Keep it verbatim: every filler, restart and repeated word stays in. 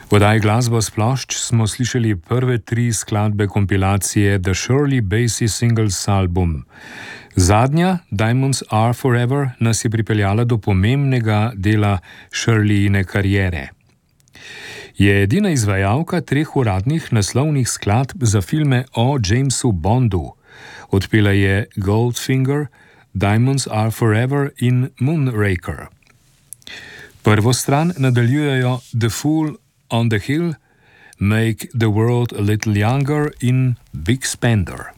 V oddaji Glasba s plošč smo slišali prve tri skladbe kompilacije The Shirley Bassey Singles album. Zadnja, Diamonds Are Forever, nas je pripeljala do pomembnega dela Shirleyine kariere. Je edina izvajalka treh uradnih naslovnih skladb za filme o Jamesu Bondu. Odpela je Goldfinger, Diamonds Are Forever in Moonraker. Prvo stran nadaljujejo The Fool on the Hill, Make the World a Little Younger in Big Spender.